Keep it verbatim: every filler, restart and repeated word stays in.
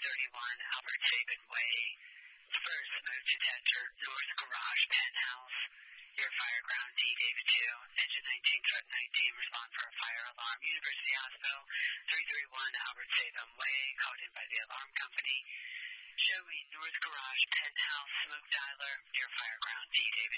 thirty-one Albert Sabin Way. First, smoke detector, North Garage Penthouse. Your fire ground D, David two. Engine nineteen, truck nineteen, respond for a fire alarm. University Hospital, three thirty-one Albert Sabin Way, called in by the alarm company. Showing North Garage Penthouse smoke dialer, near fire ground D, David